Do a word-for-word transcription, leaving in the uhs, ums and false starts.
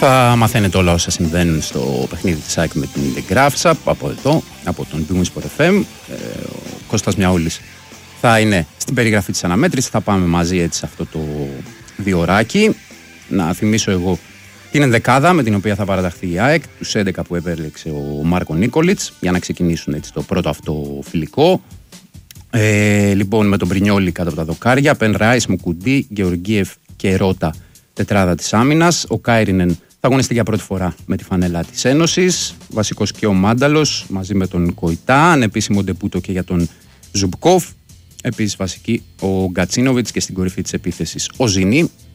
Θα μαθαίνετε όλα όσα συμβαίνουν στο παιχνίδι της ΑΕΚ με την Graphsap από εδώ, από τον Bwinsport εφ εμ. Ε, ο Κώστας Μιαούλης θα είναι στην περιγραφή της αναμέτρησης. Θα πάμε μαζί έτσι σε αυτό το διωράκι. Να θυμίσω εγώ την ενδεκάδα με την οποία θα παραταχθεί η ΑΕΚ, τους έντεκα που επέλεξε ο Μάρκο Νίκολιτς για να ξεκινήσουν έτσι το πρώτο αυτό φιλικό. Ε, λοιπόν, με τον Πρινιόλι κάτω από τα δοκάρια, Πεν Ράις, Μουκουντή, Γεωργίεφ και Ρώτα, τετράδα της άμυνας. Ο Κάιρινεν θα αγωνιστεί για πρώτη φορά με τη φανέλα της Ένωσης. Βασικός και ο Μάνταλος μαζί με τον Κοϊτά. Ανεπίσημο ντεπούτο και για τον Ζουμπκόφ. Επίσης βασική ο Γκατσίνοβιτς και στην κορυφή της επίθεσης ο Ζινή.